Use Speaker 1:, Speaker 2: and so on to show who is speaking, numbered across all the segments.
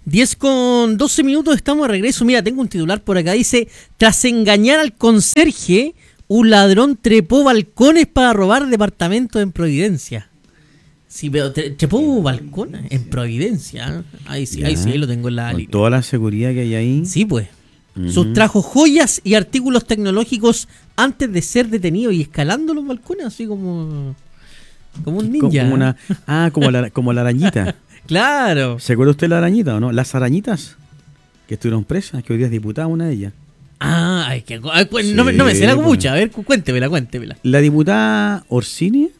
Speaker 1: 10:12, estamos de regreso. Mira, tengo un titular por acá, dice: tras engañar al conserje, un ladrón trepó balcones para robar departamentos en Providencia. Sí, pero trepó balcones en Providencia. Ahí sí, ahí lo tengo en la
Speaker 2: con toda la seguridad que hay ahí.
Speaker 1: Sí, pues. Sustrajo joyas y artículos tecnológicos antes de ser detenido y escalando los balcones, así como un ninja.
Speaker 2: Como la arañita.
Speaker 1: Claro.
Speaker 2: ¿Se acuerda usted de la arañita o no? Las arañitas que estuvieron presas, que hoy día es diputada una de ellas.
Speaker 1: Pues, sí, no me sé la mucha. A ver, cuéntemela.
Speaker 2: La diputada Orsini.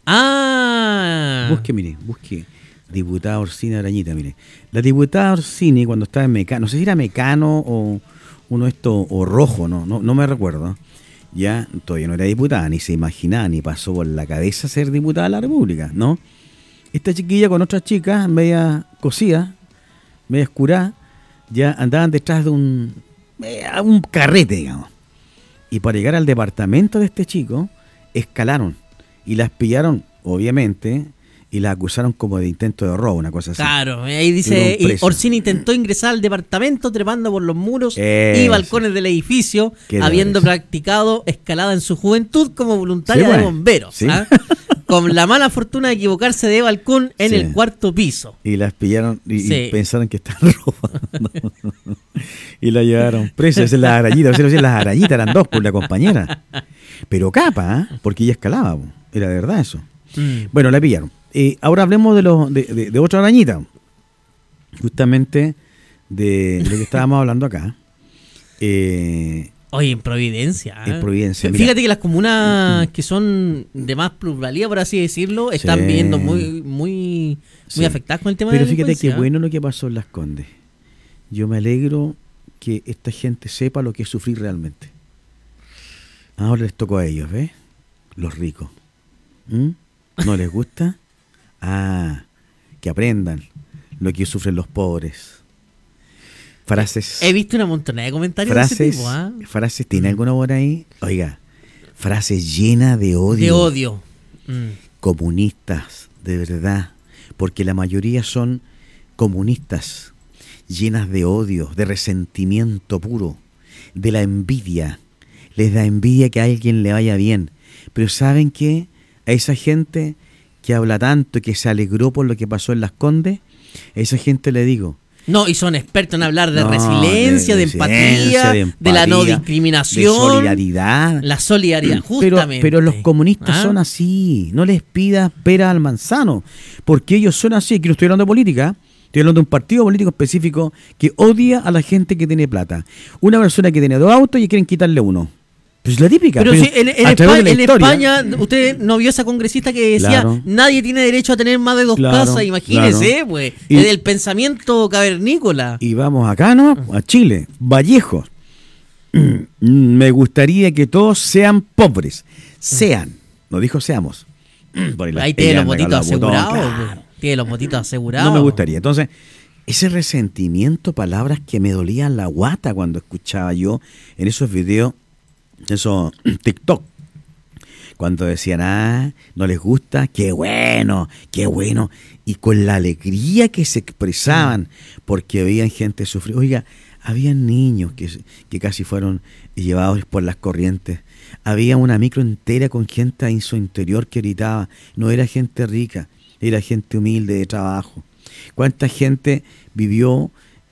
Speaker 1: Busque.
Speaker 2: Diputada Orsini Arañita, mire. La diputada Orsini, cuando estaba en Mecano, no sé si era Mecano o uno o Rojo, no me recuerdo. Ya todavía no era diputada, ni se imaginaba, ni pasó por la cabeza ser diputada de la República, ¿no? Esta chiquilla con otras chicas, media cosida, media escurada, ya andaban detrás de un carrete, digamos. Y para llegar al departamento de este chico, escalaron y las pillaron, obviamente, y las acusaron como de intento de robo, una cosa así.
Speaker 1: Claro, ahí dice, Orsini intentó ingresar al departamento trepando por los muros y balcones del edificio, habiendo practicado escalada en su juventud como voluntaria de bomberos. ¿Sí? Con la mala fortuna de equivocarse de balcón en el cuarto piso.
Speaker 2: Y las pillaron y pensaron que estaban robando. Y la llevaron presa. Esa es la arañita. Las arañitas eran dos por la compañera. Pero capa, porque ella escalaba. Era de verdad eso. Bueno, la pillaron. Ahora hablemos de otra arañita. Justamente de lo que estábamos hablando acá.
Speaker 1: Oye, en Providencia.
Speaker 2: En Providencia.
Speaker 1: Fíjate que las comunas que son de más pluralidad, por así decirlo, están viendo muy afectadas con el tema de la delincuencia.
Speaker 2: Pero fíjate qué bueno lo que pasó en Las Condes. Yo me alegro que esta gente sepa lo que es sufrir realmente. Ahora les tocó a ellos, ¿ves? Los ricos. ¿No les gusta? Que aprendan lo que sufren los pobres. Frases.
Speaker 1: He visto una montonera de comentarios de ese tipo.
Speaker 2: Frases, ¿tiene alguna por ahí? Oiga, frases llenas de odio.
Speaker 1: De odio.
Speaker 2: Comunistas, de verdad. Porque la mayoría son comunistas, llenas de odio, de resentimiento puro, de la envidia. Les da envidia que a alguien le vaya bien. Pero ¿saben qué? A esa gente que habla tanto, que se alegró por lo que pasó en Las Condes, a esa gente le digo,
Speaker 1: no, y son expertos en hablar de resiliencia, de empatía, de la no discriminación,
Speaker 2: de solidaridad.
Speaker 1: La solidaridad, justamente.
Speaker 2: Pero los comunistas son así. No les pidas pera al manzano, porque ellos son así. Aquí no estoy hablando de política, estoy hablando de un partido político específico que odia a la gente que tiene plata. Una persona que tiene 2 autos y quieren quitarle uno. Pues la típica.
Speaker 1: Pero sí, en España, usted no vio esa congresista que decía, nadie tiene derecho a tener más de 2 casas, imagínese, pues, el pensamiento cavernícola.
Speaker 2: Y vamos acá, ¿no? A Chile, Vallejo. Me gustaría que todos sean pobres. Sean, no dijo seamos.
Speaker 1: Ahí tiene los votitos asegurados. Tiene los votitos asegurados.
Speaker 2: No me gustaría. Entonces, ese resentimiento, palabras que me dolían la guata cuando escuchaba yo en esos videos, eso, TikTok, cuando decían, no les gusta, qué bueno, y con la alegría que se expresaban, porque veían gente sufrir. Oiga, habían niños que casi fueron llevados por las corrientes, había una micro entera con gente en su interior que gritaba, no era gente rica, era gente humilde de trabajo. ¿Cuánta gente vivió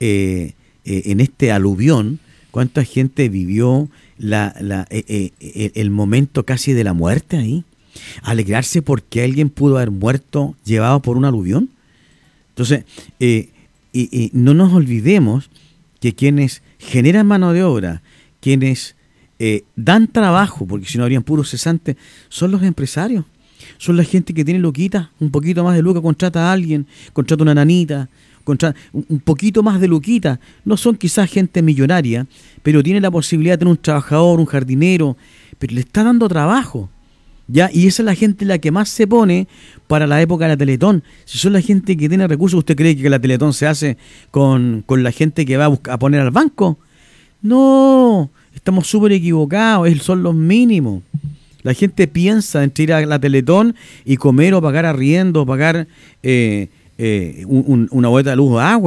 Speaker 2: en este aluvión? ¿Cuánta gente vivió el momento casi de la muerte ahí? Alegrarse porque alguien pudo haber muerto llevado por un aluvión. Entonces, no nos olvidemos que quienes generan mano de obra, quienes dan trabajo, porque si no habrían puros cesantes, son los empresarios. Son la gente que tiene luquita, un poquito más de luca, contrata a alguien, contrata una nanita, un poquito más de luquita. No son quizás gente millonaria, pero tiene la posibilidad de tener un trabajador, un jardinero, pero le está dando trabajo, ¿ya? Y esa es la gente la que más se pone para la época de la Teletón. Si son la gente que tiene recursos, ¿usted cree que la Teletón se hace con la gente que va a poner al banco? No, estamos súper equivocados, son los mínimos. La gente piensa en ir a la Teletón y comer o pagar arriendo, o pagar una boleta de luz o agua,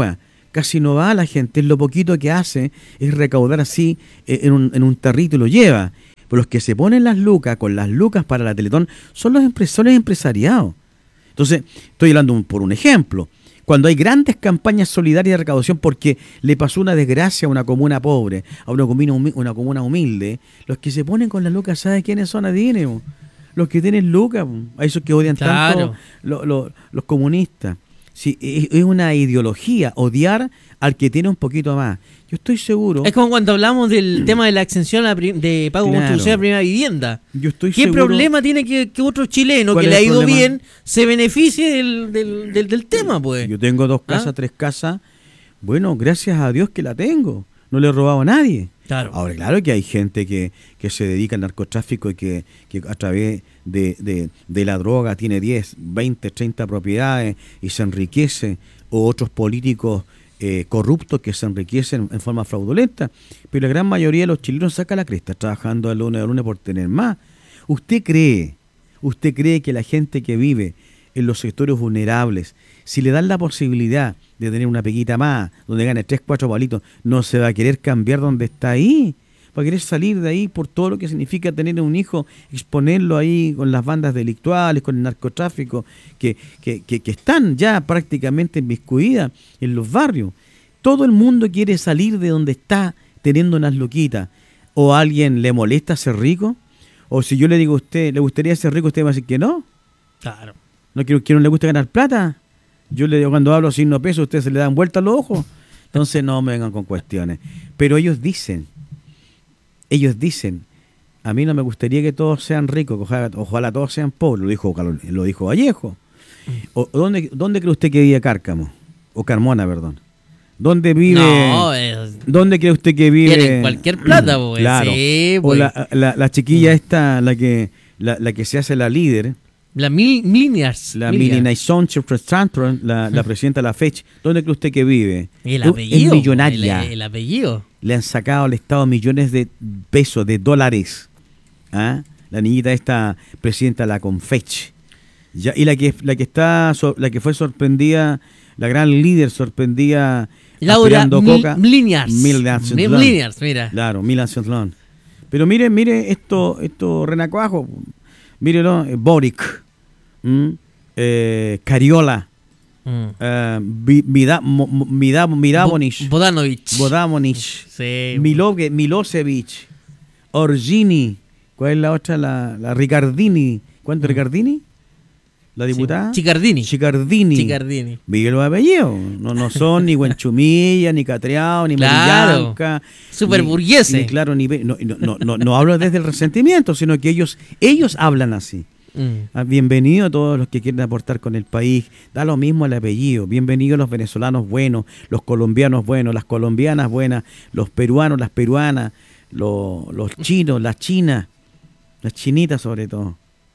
Speaker 2: casi no va la gente, es lo poquito que hace, es recaudar así en un tarrito y lo lleva. Pero los que se ponen las lucas, con las lucas para la Teletón, son los empresariados. Entonces, estoy hablando por un ejemplo. Cuando hay grandes campañas solidarias de recaudación porque le pasó una desgracia a una comuna pobre, a una comuna humilde, los que se ponen con las lucas, ¿sabes quiénes son? Adivinen, los que tienen lucas, a esos que odian tanto los comunistas. Sí, es una ideología, odiar al que tiene un poquito más. Yo estoy seguro...
Speaker 1: Es como cuando hablamos del tema de la exención de pago de construcción de primera vivienda.
Speaker 2: Yo estoy
Speaker 1: ¿Qué
Speaker 2: seguro,
Speaker 1: problema tiene que otro chileno que le ha ido bien se beneficie del tema, pues?
Speaker 2: Yo tengo 2 casas, 3 casas. Bueno, gracias a Dios que la tengo. No le he robado a nadie.
Speaker 1: Claro.
Speaker 2: Ahora, claro que hay gente que se dedica al narcotráfico y que a través de la droga tiene 10, 20, 30 propiedades y se enriquece, o otros políticos corruptos que se enriquecen en forma fraudulenta. Pero la gran mayoría de los chilenos saca la cresta trabajando de lunes a lunes por tener más. ¿Usted cree que la gente que vive en los sectores vulnerables, si le dan la posibilidad de tener una peguita más, donde gane 3, 4 palitos, no se va a querer cambiar donde está ahí? Va a querer salir de ahí por todo lo que significa tener un hijo, exponerlo ahí con las bandas delictuales, con el narcotráfico, que están ya prácticamente inmiscuidas en los barrios. Todo el mundo quiere salir de donde está teniendo unas loquitas. ¿O a alguien le molesta ser rico? ¿O si yo le digo a usted, ¿le gustaría ser rico? ¿Usted va a decir que no?
Speaker 1: Claro.
Speaker 2: ¿No que no le gusta ganar plata? Yo le digo, cuando hablo sin no peso, ustedes se le dan vuelta a los ojos. Entonces no me vengan con cuestiones. Pero ellos dicen, a mí no me gustaría que todos sean ricos, ojalá todos sean pobres, lo dijo Vallejo. ¿Dónde cree usted que vive Cárcamo? O Carmona, perdón. ¿Dónde vive?
Speaker 1: No,
Speaker 2: ¿Dónde cree usted que vive?
Speaker 1: Tienen cualquier plata, pues.
Speaker 2: Claro.
Speaker 1: Sí,
Speaker 2: o
Speaker 1: pues.
Speaker 2: la chiquilla esta, la que se hace la líder.
Speaker 1: La Milliners.
Speaker 2: La Millination, la presidenta de la FECH. ¿Dónde cree usted que vive?
Speaker 1: El apellido.
Speaker 2: Es millonaria.
Speaker 1: El apellido.
Speaker 2: Le han sacado al Estado millones de pesos, de dólares. ¿Ah? La niñita esta presidenta de la Confech. Ya, y la que fue sorprendida, la gran líder sorprendida
Speaker 1: Laura
Speaker 2: Milliners,
Speaker 1: mira.
Speaker 2: Claro, Milliners. Pero mire esto renacuajo. Mírelo, Boric, Cariola, Bodanovich,
Speaker 1: sí.
Speaker 2: Milosevic, Orgini, ¿cuál es la otra? La Ricardini. ¿Cuánto Ricardini? ¿La diputada?
Speaker 1: Sí. Chicardini.
Speaker 2: Miguel los apellidos. No son ni Huenchumilla, ni Catriao, ni Marillanca.
Speaker 1: Super burgueses.
Speaker 2: No hablo desde el resentimiento, sino que ellos hablan así. Bienvenido a todos los que quieren aportar con el país. Da lo mismo el apellido. Bienvenidos los venezolanos buenos, los colombianos buenos, las colombianas buenas, los peruanos, las peruanas, los chinos, las chinas, las chinitas sobre todo.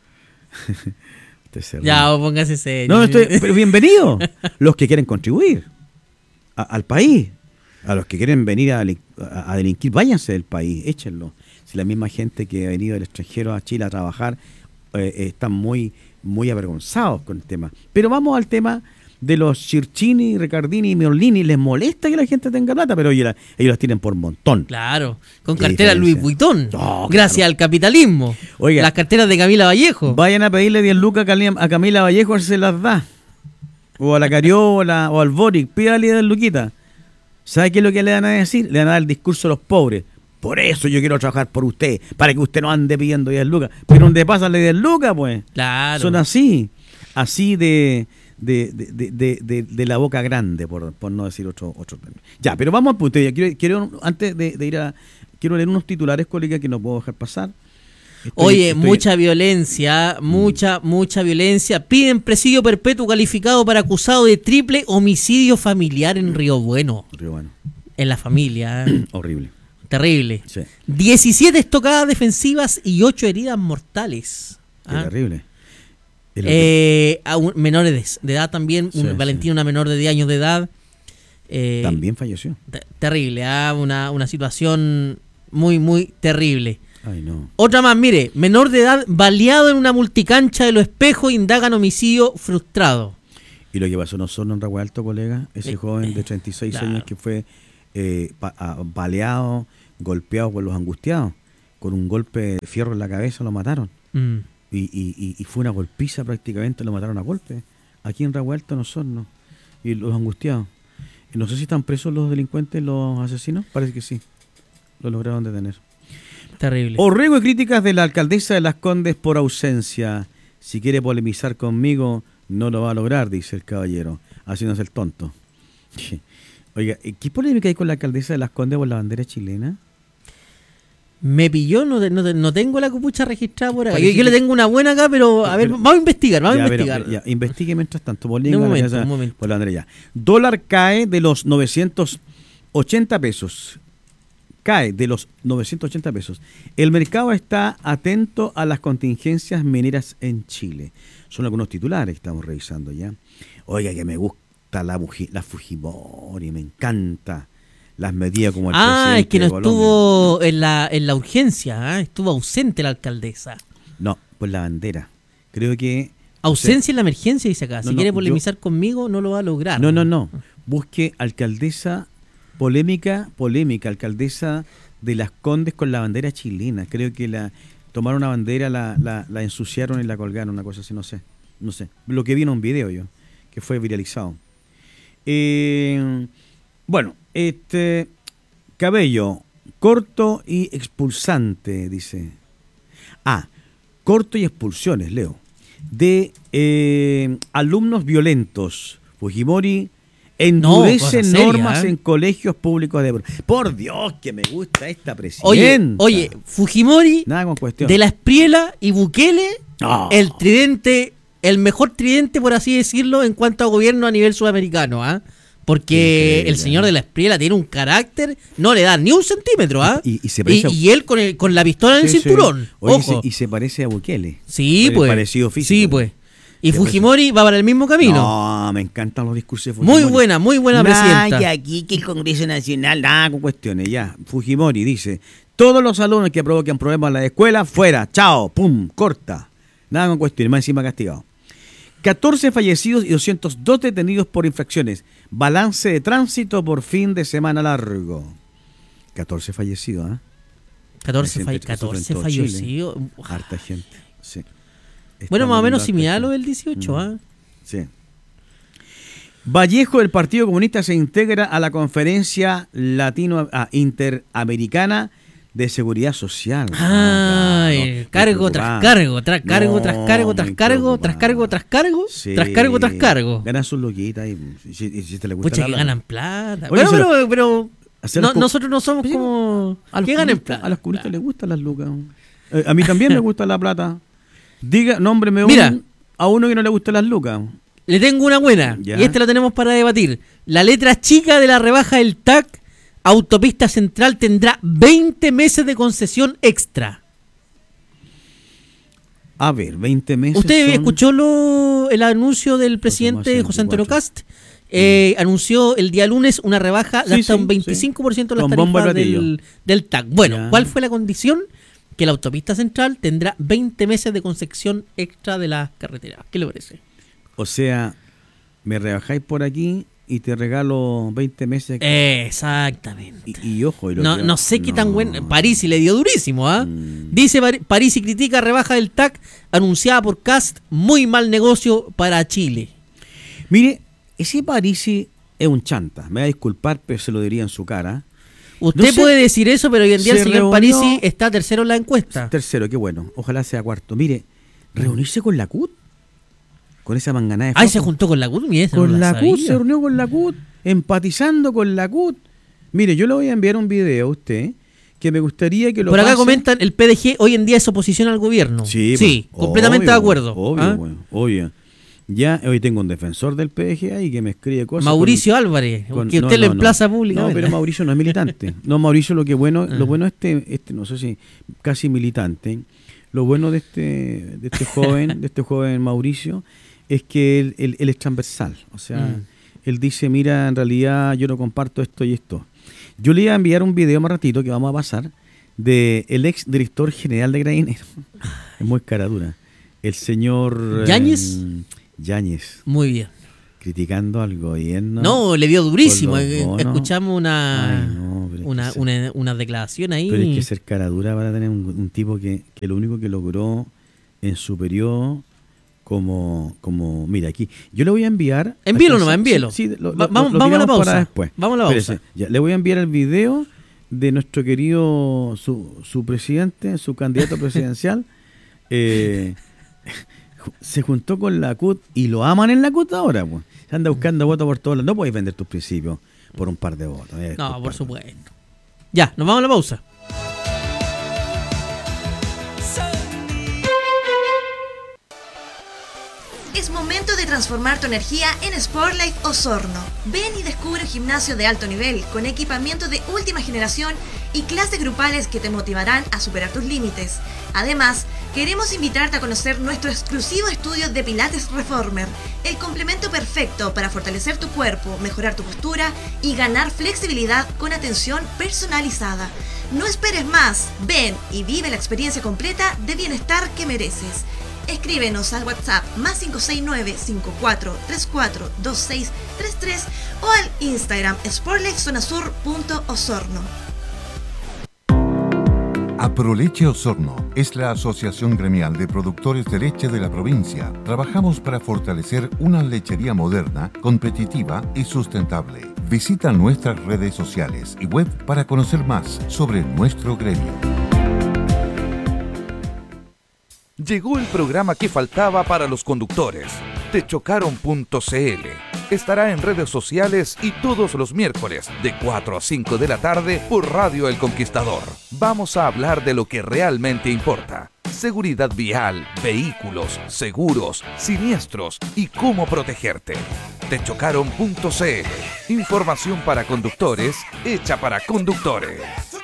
Speaker 1: Ya, póngase serio.
Speaker 2: Pero bienvenido. Los que quieren contribuir al país, a los que quieren venir a delinquir, váyanse del país, échenlo. Si la misma gente que ha venido del extranjero a Chile a trabajar están muy, muy avergonzados con el tema. Pero vamos al tema de los Chirchini, Ricardini y Miolini. Les molesta que la gente tenga plata, pero ellos las tienen por montón.
Speaker 1: Claro, con cartera Louis Vuitton, gracias al capitalismo.
Speaker 2: Oiga,
Speaker 1: las carteras de Camila Vallejo.
Speaker 2: Vayan a pedirle 10 lucas a Camila Vallejo, se las da. O a la Cariola, o al Boric, pídale 10 luquitas. ¿Sabe qué es lo que le van a decir? Le van a dar el discurso a los pobres. Por eso yo quiero trabajar por usted, para que usted no ande pidiendo 10 lucas. Pero donde pásale 10 lucas, pues.
Speaker 1: Claro.
Speaker 2: Son así de la boca grande, por no decir otro término. Ya, pero vamos al punto. Quiero antes de ir quiero leer unos titulares, colega, que no puedo dejar pasar.
Speaker 1: Mucha violencia, mucha violencia. Piden presidio perpetuo calificado para acusado de triple homicidio familiar en Río Bueno. En la familia.
Speaker 2: Horrible.
Speaker 1: Terrible.
Speaker 2: Sí.
Speaker 1: 17 estocadas defensivas y 8 heridas mortales.
Speaker 2: Terrible.
Speaker 1: A menores de edad también. Valentina, una menor de 10 años de edad.
Speaker 2: También falleció.
Speaker 1: Terrible. Una situación muy, muy terrible.
Speaker 2: Ay, no.
Speaker 1: Otra más, mire. Menor de edad baleado en una multicancha de Los Espejos, indagan homicidio frustrado.
Speaker 2: Y lo que pasó en Osorno, en Ragua Alto, colega, ese joven de 36 años que fue baleado, golpeado por los angustiados, con un golpe de fierro en la cabeza lo mataron. Y fue una golpiza prácticamente, lo mataron a golpe. Aquí en Ragua Alto, en Osorno. Y los angustiados. Y no sé si están presos los delincuentes, los asesinos. Parece que sí. Lo lograron detener.
Speaker 1: Terrible.
Speaker 2: Orrego y críticas de la alcaldesa de Las Condes por ausencia. Si quiere polemizar conmigo, no lo va a lograr, dice el caballero, haciéndose el tonto. Oiga, ¿qué polémica hay con la alcaldesa de Las Condes por la bandera chilena?
Speaker 1: Me pilló, no tengo la capucha registrada por ahí. Yo le tengo una buena acá, pero a ver, vamos a investigar.
Speaker 2: Investigue mientras tanto. Un momento. Por la bandera ya. Dólar cae de los 980 pesos. Cae de los 980 pesos. El mercado está atento a las contingencias mineras en Chile. Son algunos titulares que estamos revisando ya. Oiga, que me gusta la Fujimori, me encanta las medidas como el presidente
Speaker 1: es que no
Speaker 2: de Colombia.
Speaker 1: Estuvo en la urgencia, estuvo ausente la alcaldesa.
Speaker 2: No, pues la bandera. Creo que...
Speaker 1: Ausencia en la emergencia, dice acá. Si quiere polemizar conmigo, no lo va a lograr.
Speaker 2: No. Busque alcaldesa... Polémica, alcaldesa de Las Condes con la bandera chilena. Creo que tomaron una bandera, la ensuciaron y la colgaron, una cosa así, no sé. Lo que vi en un video yo, que fue viralizado. Cabello, corto y expulsante, dice. Corto y expulsiones, leo. De alumnos violentos. Fujimori endurece normas en colegios públicos de... Por Dios, que me gusta esta presidenta.
Speaker 1: Oye, Fujimori,
Speaker 2: nada con cuestión.
Speaker 1: De la Espriella y Bukele, el mejor tridente, por así decirlo, en cuanto a gobierno a nivel sudamericano, porque el señor de la Espriella tiene un carácter, no le da ni un centímetro, y él con la pistola en el cinturón.
Speaker 2: Oye,
Speaker 1: ojo.
Speaker 2: Y se parece a Bukele.
Speaker 1: Sí, pues.
Speaker 2: Parecido físico.
Speaker 1: Sí, pues. Y Fujimori va para el mismo camino.
Speaker 2: No, me encantan los discursos de Fujimori.
Speaker 1: Muy buena presidenta.
Speaker 2: Y aquí que el Congreso Nacional, nada con cuestiones, ya. Fujimori dice, todos los alumnos que provoquen problemas en la escuela, fuera, chao, pum, corta. Nada con cuestiones, más encima castigado. 14 fallecidos y 202 detenidos por infracciones. Balance de tránsito por fin de semana largo. 14 fallecidos,
Speaker 1: 14 fallecidos.
Speaker 2: Harta gente, sí.
Speaker 1: Bueno, más o menos similar a lo del 18,
Speaker 2: Sí. Vallejo del Partido Comunista se integra a la Conferencia Interamericana de Seguridad Social.
Speaker 1: Cargo tras cargo.
Speaker 2: Ganan sus loquitas y si te le gusta.
Speaker 1: Pucha, que ganan plata. Bueno, pero nosotros no somos como... ¿Qué ganan plata?
Speaker 2: A los comunistas les gustan las lucas. A mí también me gusta la plata. Nómbreme a uno que no le gusta las lucas.
Speaker 1: Le tengo una buena, y esta la tenemos para debatir. La letra chica de la rebaja del TAC, Autopista Central tendrá 20 meses de concesión extra.
Speaker 2: A ver, 20 meses.
Speaker 1: ¿Usted escuchó el anuncio del presidente José Antonio Kast? Anunció el día lunes una rebaja de hasta un 25% de las tarifas del TAC. Bueno, ¿cuál fue la condición? Que la autopista central tendrá 20 meses de concesión extra de las carreteras. ¿Qué le parece?
Speaker 2: O sea, me rebajáis por aquí y te regalo 20 meses.
Speaker 1: Exactamente.
Speaker 2: Y ojo.
Speaker 1: No sé qué tan bueno. Parisi le dio durísimo, Dice Parisi critica rebaja del TAC anunciada por Kast. Muy mal negocio para Chile.
Speaker 2: Mire, ese Parisi es un chanta. Me va a disculpar, pero se lo diría en su cara.
Speaker 1: Usted puede decir eso, pero hoy en día el señor Parisi está tercero en la encuesta.
Speaker 2: Tercero, qué bueno. Ojalá sea cuarto. Mire, reunirse con la CUT. Con esa manganada de fotos.
Speaker 1: Se juntó con la CUT.
Speaker 2: Con la CUT, se reunió con la CUT. Empatizando con la CUT. Mire, yo le voy a enviar un video a usted que me gustaría que lo
Speaker 1: Por acá comentan, el PDG hoy en día es oposición al gobierno. Sí, completamente de acuerdo.
Speaker 2: Obvio. Ya hoy tengo un defensor del PDG ahí que me escribe cosas.
Speaker 1: Mauricio Álvarez, que usted lo emplaza públicamente.
Speaker 2: No, pero Mauricio no es militante. No, Mauricio lo bueno no sé si casi militante. Lo bueno de este joven Mauricio es que él es transversal. O sea, él dice, mira, en realidad yo no comparto esto y esto. Yo le iba a enviar un video más ratito que vamos a pasar de el ex director general de Carabineros. Es muy caradura. El señor
Speaker 1: Yáñez.
Speaker 2: Yáñez.
Speaker 1: Muy bien.
Speaker 2: criticando al gobierno.
Speaker 1: No, le dio durísimo. Escuchamos una declaración ahí.
Speaker 2: Pero es que ser cara dura para tener un tipo que lo único que logró en su periodo como mira, aquí yo le voy a enviar.
Speaker 1: Envíelo nomás, envíelo.
Speaker 2: Sí,
Speaker 1: vamos a la pausa.
Speaker 2: Después.
Speaker 1: Vamos a la pausa.
Speaker 2: Ya, le voy a enviar el video de nuestro querido su presidente, su candidato presidencial. Se juntó con la CUT y lo aman en la CUT ahora, pues. Se anda buscando votos por todos lados. No podéis vender tus principios por un par de votos.
Speaker 1: No, por supuesto. Ya, nos vamos a la pausa.
Speaker 3: Es momento de transformar tu energía en Sportlife Osorno. Ven y descubre un gimnasio de alto nivel con equipamiento de última generación y clases grupales que te motivarán a superar tus límites. Además, queremos invitarte a conocer nuestro exclusivo estudio de Pilates Reformer, el complemento perfecto para fortalecer tu cuerpo, mejorar tu postura y ganar flexibilidad con atención personalizada. No esperes más, ven y vive la experiencia completa de bienestar que mereces. Escríbenos al WhatsApp +569-5434-2633 o al Instagram sportlifezonasur.osorno.
Speaker 4: Aproleche Osorno es la asociación gremial de productores de leche de la provincia. Trabajamos para fortalecer una lechería moderna, competitiva y sustentable. Visita nuestras redes sociales y web para conocer más sobre nuestro gremio.
Speaker 5: Llegó el programa que faltaba para los conductores. Techocaron.cl. Estará en redes sociales y todos los miércoles de 4 a 5 de la tarde por Radio El Conquistador. Vamos a hablar de lo que realmente importa. Seguridad vial, vehículos, seguros, siniestros y cómo protegerte. Techocaron.cl. Información para conductores, hecha para conductores.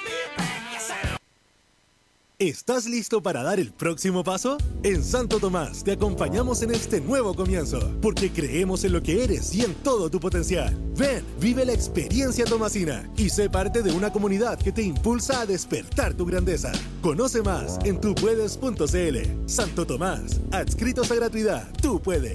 Speaker 6: ¿Estás listo para dar el próximo paso? En Santo Tomás te acompañamos en este nuevo comienzo, porque creemos en lo que eres y en todo tu potencial. Ven, vive la experiencia tomasina y sé parte de una comunidad que te impulsa a despertar tu grandeza. Conoce más en tupuedes.cl. Santo Tomás, adscritos a gratuidad, tú puedes.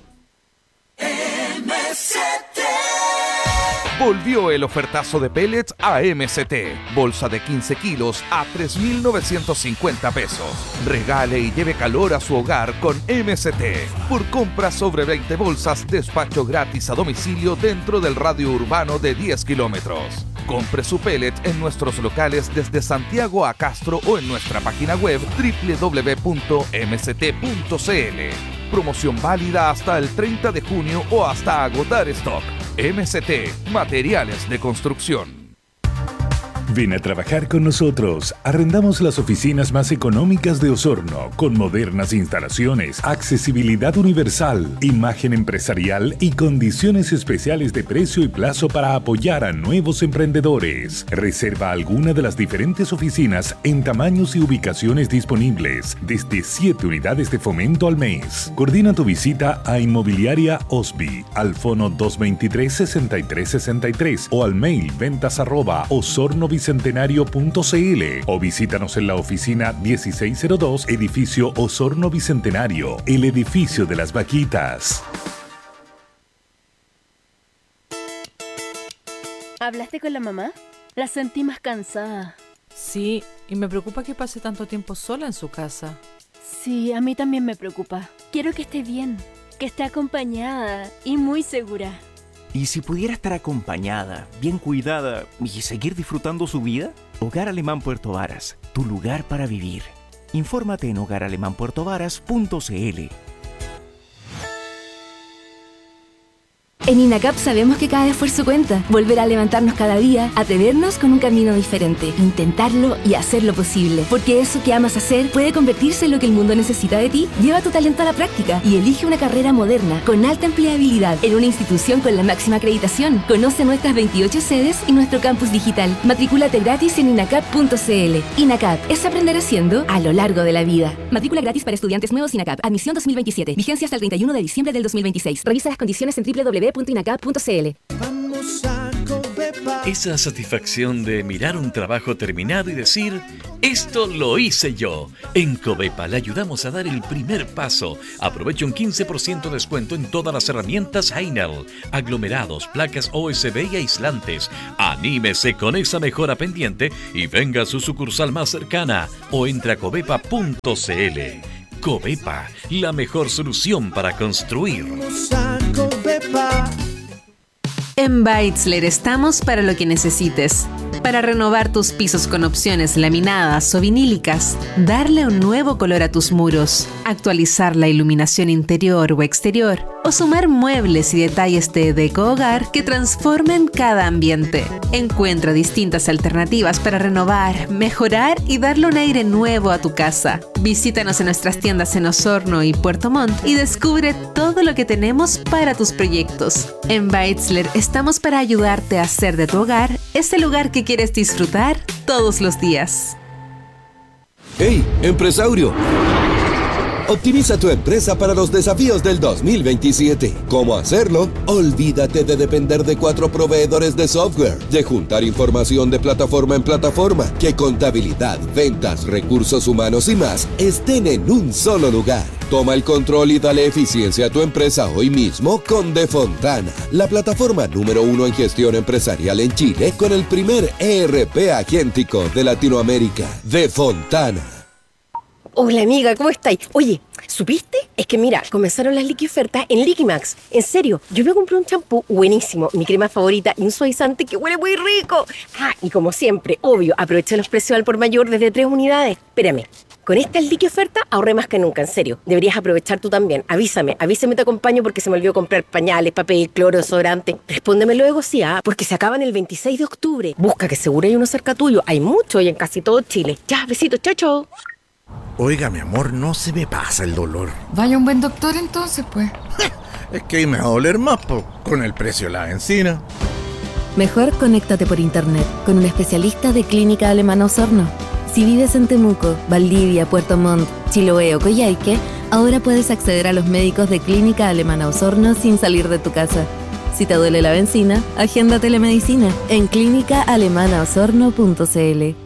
Speaker 3: MCT.
Speaker 5: Volvió el ofertazo de pellets a MCT. Bolsa de 15 kilos a 3.950 pesos. Regale y lleve calor a su hogar con MCT. Por compra sobre 20 bolsas, despacho gratis a domicilio dentro del radio urbano de 10 kilómetros. Compre su pellet en nuestros locales desde Santiago a Castro o en nuestra página web www.mct.cl. Promoción válida hasta el 30 de junio o hasta agotar stock. MCT, materiales de construcción.
Speaker 7: Ven a trabajar con nosotros. Arrendamos las oficinas más económicas de Osorno, con modernas instalaciones, accesibilidad universal, imagen empresarial y condiciones especiales de precio y plazo para apoyar a nuevos emprendedores. Reserva alguna de las diferentes oficinas en tamaños y ubicaciones disponibles, desde 7 unidades de fomento al mes. Coordina tu visita a Inmobiliaria Osby, al fono 223-6363 o al mail ventas@osornobicentenario.cl o visítanos en la oficina 1602, edificio Osorno Bicentenario, el edificio de las vaquitas.
Speaker 8: ¿Hablaste con la mamá? La sentí más cansada.
Speaker 9: Sí, y me preocupa que pase tanto tiempo sola en su casa.
Speaker 8: Sí, a mí también me preocupa. Quiero que esté bien, que esté acompañada y muy segura.
Speaker 10: ¿Y si pudiera estar acompañada, bien cuidada y seguir disfrutando su vida? Hogar Alemán Puerto Varas, tu lugar para vivir. Infórmate en hogaralemánpuertovaras.cl.
Speaker 11: En INACAP sabemos que cada esfuerzo cuenta. Volver a levantarnos cada día, atrevernos con un camino diferente, intentarlo y hacerlo posible. Porque eso que amas hacer puede convertirse en lo que el mundo necesita de ti. Lleva tu talento a la práctica y elige una carrera moderna, con alta empleabilidad, en una institución con la máxima acreditación. Conoce nuestras 28 sedes y nuestro campus digital. Matricúlate gratis en inacap.cl. INACAP es aprender haciendo a lo largo de la vida. Matrícula gratis para estudiantes nuevos INACAP. Admisión 2027. Vigencia hasta el 31 de diciembre del 2026. Revisa las condiciones en www.inacap.cl.
Speaker 6: Vamos a Covepa.
Speaker 12: Esa satisfacción de mirar un trabajo terminado y decir, esto lo hice yo. En Covepa le ayudamos a dar el primer paso. Aproveche un 15% de descuento en todas las herramientas Heinel, aglomerados, placas OSB y aislantes. Anímese con esa mejora pendiente y venga a su sucursal más cercana o entre a covepa.cl. Covepa, la mejor solución para construir.
Speaker 13: En Beitzler estamos para lo que necesites. Para renovar tus pisos con opciones laminadas o vinílicas, darle un nuevo color a tus muros, actualizar la iluminación interior o exterior, o sumar muebles y detalles de deco hogar que transformen cada ambiente. Encuentra distintas alternativas para renovar, mejorar y darle un aire nuevo a tu casa. Visítanos en nuestras tiendas en Osorno y Puerto Montt y descubre todo lo que tenemos para tus proyectos. En Beitzler estamos para ayudarte a hacer de tu hogar ese lugar que quieres disfrutar todos los días.
Speaker 14: ¡Hey, empresario! Optimiza tu empresa para los desafíos del 2027. ¿Cómo hacerlo? Olvídate de depender de 4 proveedores de software, de juntar información de plataforma en plataforma, que contabilidad, ventas, recursos humanos y más estén en un solo lugar. Toma el control y dale eficiencia a tu empresa hoy mismo con Defontana, la plataforma número 1 en gestión empresarial en Chile con el primer ERP agéntico de Latinoamérica. Defontana.
Speaker 15: Hola amiga, ¿cómo estáis? Oye, ¿supiste? Es que mira, comenzaron las Liqui-ofertas en Liquimax. En serio, yo me compré un champú buenísimo, mi crema favorita y un suavizante que huele muy rico. Ah, y como siempre, obvio, aproveché los precios al por mayor desde 3 unidades. Espérame, con esta Liqui-oferta ahorré más que nunca, en serio. Deberías aprovechar tú también. Avísame, te acompaño porque se me olvidó comprar pañales, papel, cloro, desodorante. Respóndeme luego sí, porque se acaban el 26 de octubre. Busca que seguro hay uno cerca tuyo. Hay mucho y en casi todo Chile. Ya, besitos, chao, chao.
Speaker 16: Oiga, mi amor, no se me pasa el dolor.
Speaker 17: Vaya un buen doctor entonces, pues.
Speaker 16: Es que ahí me va a doler más, con el precio de la benzina.
Speaker 11: Mejor conéctate por internet con un especialista de Clínica Alemana Osorno. Si vives en Temuco, Valdivia, Puerto Montt, Chiloé o Coyhaique, ahora puedes acceder a los médicos de Clínica Alemana Osorno sin salir de tu casa. Si te duele la benzina, agenda telemedicina en clínicaalemanaosorno.cl.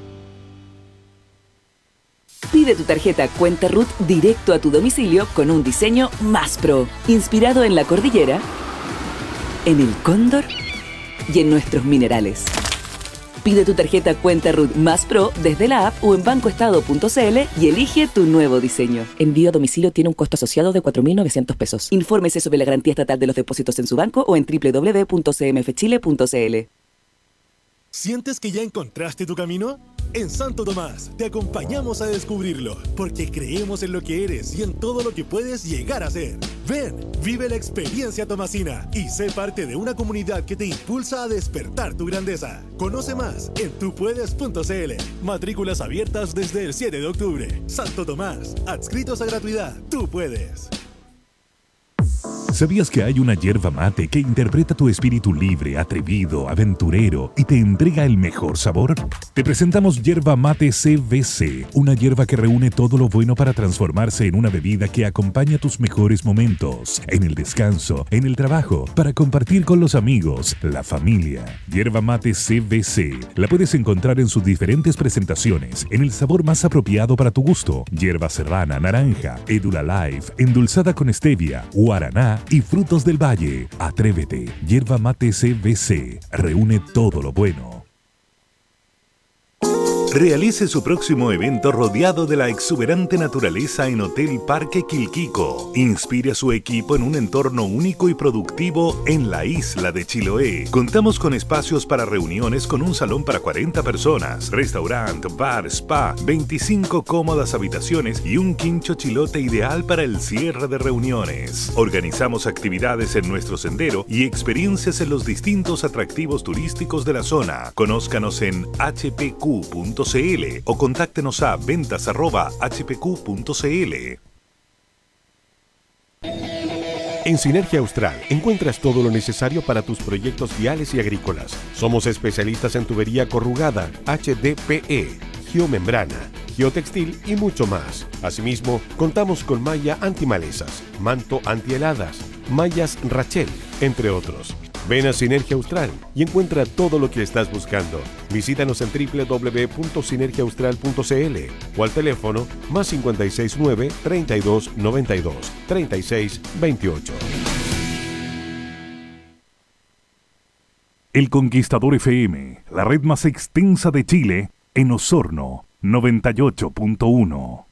Speaker 18: Pide tu tarjeta Cuenta RUT directo a tu domicilio con un diseño más pro, inspirado en la cordillera, en el cóndor y en nuestros minerales. Pide tu tarjeta Cuenta RUT más pro desde la app o en bancoestado.cl y elige tu nuevo diseño. Envío a domicilio tiene un costo asociado de 4.900 pesos. Infórmese sobre la garantía estatal de los depósitos en su banco o en www.cmfchile.cl.
Speaker 6: ¿Sientes que ya encontraste tu camino? En Santo Tomás te acompañamos a descubrirlo, porque creemos en lo que eres y en todo lo que puedes llegar a ser. Ven, vive la experiencia tomasina y sé parte de una comunidad que te impulsa a despertar tu grandeza. Conoce más en tupuedes.cl. Matrículas abiertas desde el 7 de octubre. Santo Tomás, adscritos a gratuidad. Tú puedes.
Speaker 7: ¿Sabías que hay una yerba mate que interpreta tu espíritu libre, atrevido, aventurero y te entrega el mejor sabor? Te presentamos Yerba Mate CBC, una yerba que reúne todo lo bueno para transformarse en una bebida que acompaña tus mejores momentos, en el descanso, en el trabajo, para compartir con los amigos, la familia. Yerba Mate CBC la puedes encontrar en sus diferentes presentaciones, en el sabor más apropiado para tu gusto: yerba serrana, naranja, Edula Life, endulzada con stevia, guaraná y frutos del valle. Atrévete. Yerba Mate CBC reúne todo lo bueno. Realice su próximo evento rodeado de la exuberante naturaleza en Hotel Parque Quilquico. Inspire a su equipo en un entorno único y productivo en la isla de Chiloé. Contamos con espacios para reuniones con un salón para 40 personas, restaurante, bar, spa, 25 cómodas habitaciones y un quincho chilote ideal para el cierre de reuniones. Organizamos actividades en nuestro sendero y experiencias en los distintos atractivos turísticos de la zona. Conózcanos en hpq.cl o contáctenos a ventas@hpq.cl.
Speaker 19: En Sinergia Austral encuentras todo lo necesario para tus proyectos viales y agrícolas. Somos especialistas en tubería corrugada, HDPE, geomembrana, geotextil y mucho más. Asimismo, contamos con malla antimalezas, manto antiheladas, mallas Rachel, entre otros. Ven a Sinergia Austral y encuentra todo lo que estás buscando. Visítanos en www.sinergiaaustral.cl o al teléfono +569 32 92 36 28.
Speaker 7: El Conquistador FM, la red más extensa de Chile, en Osorno, 98.1.